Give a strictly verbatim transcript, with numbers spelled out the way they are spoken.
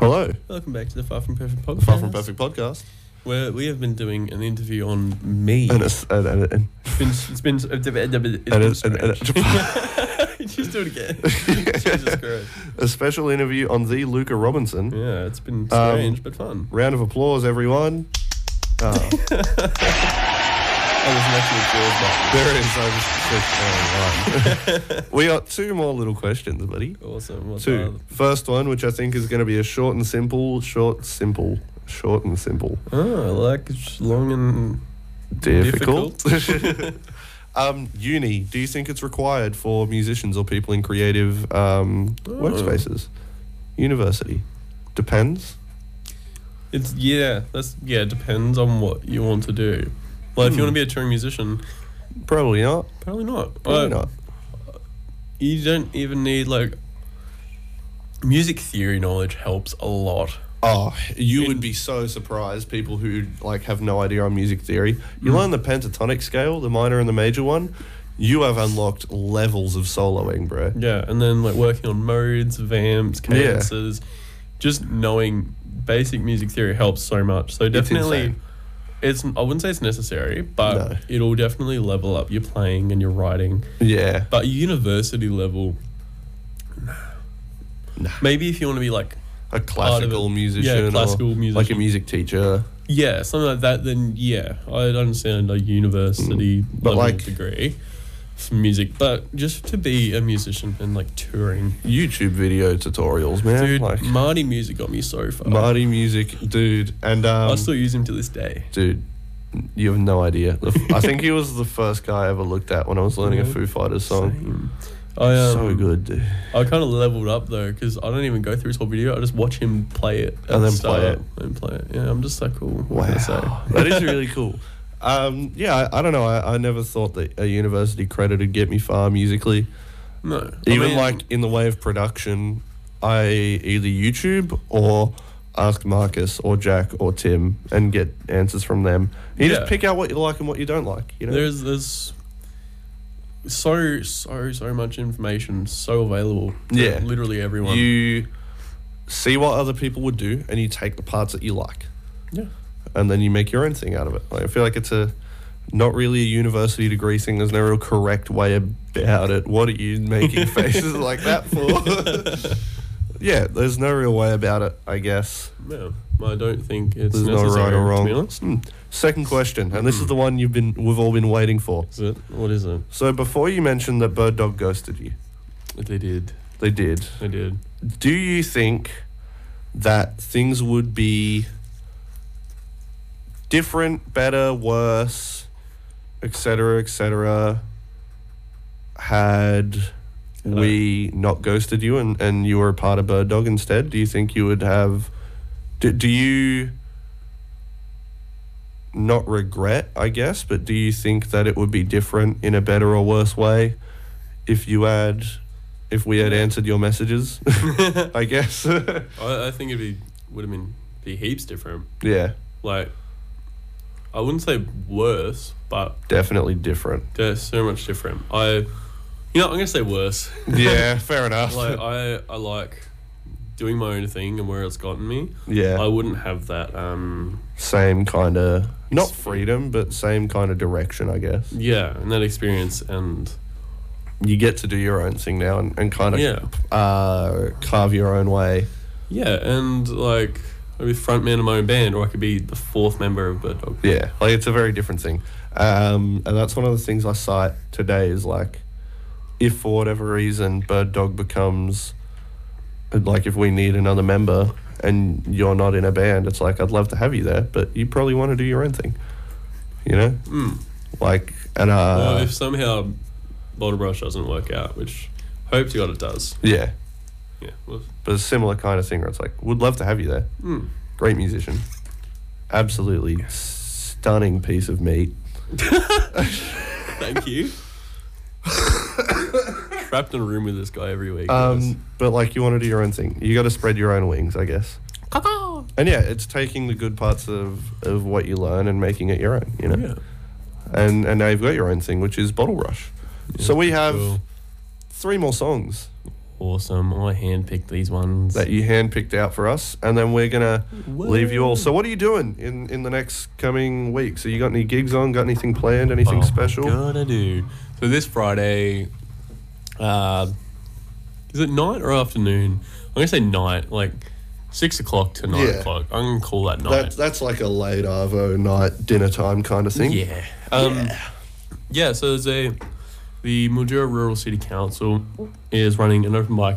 Hello. Welcome back to the Far From Perfect podcast. Far From Perfect podcast. Where we have been doing an interview on me. And it's, and, and, and, It's been, it's been, it's been, it's and, been it's- and, and, strange. Just do it again. Jesus Christ. a special interview on the Luca Robinson. Yeah, it's been Um, strange, but fun. Round of applause, everyone. Oh, Oh, there's an actual applause there it is. I just clicked on one. We got two more little questions, buddy. button. Awesome. What's Two. First one, which I think is going to be a short and simple, short, simple, short and simple. Oh, I like it's long and Difficult. um, uni, do you think it's required for musicians or people in creative um, Oh. workspaces? University. Depends. It's yeah. That's yeah. It depends on what you want to do. Like, if you Hmm. want to be a touring musician, Probably not. probably not. Probably Uh, not. You don't even need like music theory knowledge helps a lot. Oh, you In- would be so surprised, people who like have no idea on music theory. You Mm. learn the pentatonic scale, the minor and the major one, you have unlocked levels of soloing, bro. Yeah, and then like working on modes, vamps, Yeah. cadences, just knowing basic music theory helps so much. So definitely, insane. it's, I wouldn't say it's necessary, but No. it'll definitely level up your playing and your writing. Yeah. But university level, Nah. maybe if you want to be like A classical it. musician, Yeah, classical or musician. like a music teacher. yeah something like that, then yeah, I'd understand a university Mm. But level like- degree for music. But just to be a musician and like touring, YouTube video tutorials, man. dude, like Marty Music got me so far. Marty Music, dude. And um, I still use him to this day. dude, you have no idea. The f- I think he was the first guy I ever looked at when I was learning a Yeah. Foo Fighters song. Same. I, um, so good, dude. I kind of leveled up though, because I don't even go through his whole video. I just watch him play it at And the then play start it. and play it. Yeah, I'm just so cool. What can I say? Wow, that is really cool. Um, yeah, I, I don't know. I, I never thought that a university credit would get me far musically. No, I Even mean, like in the way of production, I either YouTube or ask Marcus or Jack or Tim and get answers from them. You Yeah. just pick out what you like and what you don't like. You know, there's there's so so so much information so available. To Yeah. literally everyone. you see what other people would do and you take the parts that you like. Yeah. And then you make your own thing out of it. Like, I feel like it's a not really a university degree thing. There's no real correct way about it. What are you making faces like that for? Yeah, there's no real way about it, I guess. Yeah, I don't think it's There's no necessary, right or wrong. to be honest. Hmm. Second question, and this is the one you've been we've all been waiting for. Is it? What is it? So before you mentioned that Bird Dog ghosted you, They did. they did. They did. Do you think that things would be different, better, worse, et cetera, et cetera, had Hello. we not ghosted you and, and you were a part of Bird Dog instead? Do you think you would have... Do, do you not regret, I guess, but do you think that it would be different in a better or worse way if you had... If we had answered your messages, I guess. I, I think it'd be would have been be heaps different. Yeah, Like, I wouldn't say worse, but definitely different. they're so much different. I, you know, I'm gonna say worse. Yeah, fair enough. Like, I I like doing my own thing and where it's gotten me. yeah, I wouldn't have that. Um, same kind of, not freedom, but same kind of direction, I guess. yeah, and that experience and You get to do your own thing now and, and kind of yeah, uh, carve your own way. yeah, and like I'd be frontman of my own band, or I could be the fourth member of Bird Dog. Yeah, like it's a very different thing. Um, and that's one of the things I cite today is like, if for whatever reason Bird Dog becomes, like if we need another member and you're not in a band, it's like, I'd love to have you there, but you probably want to do your own thing, you know? Mm. Like, and uh, Well, if somehow Boulder Brush doesn't work out, which hope to God it does. yeah, Yeah. Well, but a similar kind of thing where it's like, would love to have you there. mm. Great musician. Absolutely stunning piece of meat. Thank you. Trapped in a room with this guy every week. guys. Um, but like you want to do your own thing. You got to spread your own wings, I guess. And yeah, it's taking the good parts of, of what you learn and making it your own, you know? Yeah. And and now you've got your own thing, which is Bottle Rush. So we have Cool. three more songs Awesome. I handpicked these ones. that you handpicked out for us, and then we're gonna leave you all. So, what are you doing in in the next coming weeks? So, you got any gigs on? Got anything planned? Anything Oh, special? Gonna do. So this Friday, uh, is it night or afternoon? I'm gonna say night, like six o'clock to nine Yeah. o'clock. I'm gonna call that night. That's that's like a late arvo night dinner time kind of thing. Yeah. Um, yeah. So there's a the Mildura Rural City Council is running an open mic